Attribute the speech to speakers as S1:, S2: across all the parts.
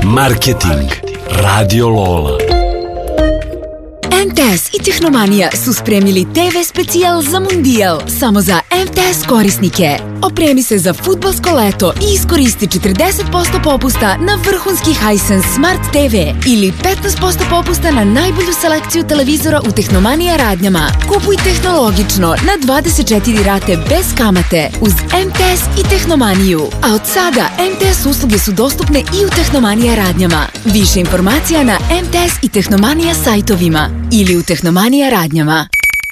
S1: Marketing Radio Lola.
S2: MTS i Tehnomanija su spremili TV specijal za Mundijal samo za MTS korisnike. Opremi se za fudbalsko leto i iskoristi 40% popusta na vrhunski Hisense Smart TV ili 15% popusta na najbolju selekciju televizora u Tehnomanija radnjama. Kupuj tehnologično na 24 rate bez kamate uz MTS i Tehnomaniju. A od sada MTS usluge su dostupne i u Tehnomanija radnjama. Više informacija na MTS i Tehnomanija sajtovima ili u Tehnomanija radnjama.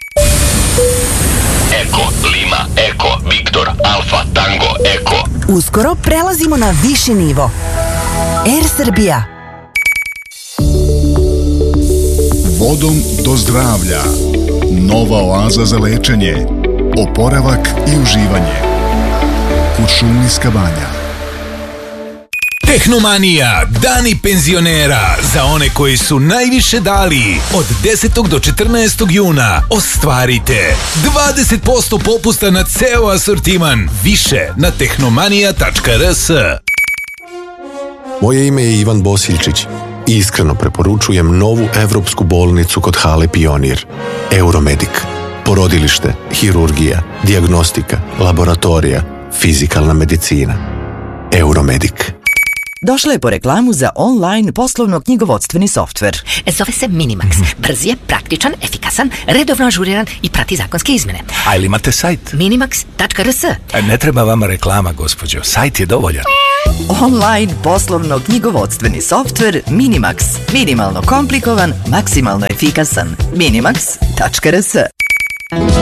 S3: Eko, Lima, Eko, Viktor, Alfa, Tango, Eko.
S4: Uskoro prelazimo na viši nivo. Air Srbija.
S5: Vodom do zdravlja. Nova oaza za lečenje, oporavak i uživanje. Kuršumlijska banja.
S6: Tehnomanija, dani penzionera, za one koji su najviše dali. Od 10. do 14. juna ostvarite 20% popusta na ceo asortiman. Više na tehnomanija.rs.
S7: Moje ime je Ivan Bosiljčić i iskreno preporučujem novu evropsku bolnicu kod Hale Pionir. Euromedik. Porodilište, hirurgija, dijagnostika, laboratorija, fizikalna medicina. Euromedik.
S4: Došla je po reklamu za online poslovno-knjigovodstveni softver.
S8: Zove se Minimax. Brz je, praktičan, efikasan, redovno ažuriran i prati zakonske izmene.
S9: A ili imate sajt?
S8: Minimax.rs.
S9: Ne treba vama reklama, gospođo. Sajt je dovoljan.
S4: Online poslovno-knjigovodstveni softver Minimax. Minimalno komplikovan, maksimalno efikasan. Minimax.rs.